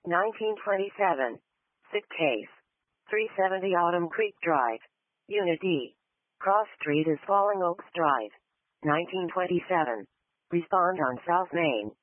1927. Sick case. 370 Autumn Creek Drive. Unit D. Cross Street is Falling Oaks Drive. 1927. Respond on South Main.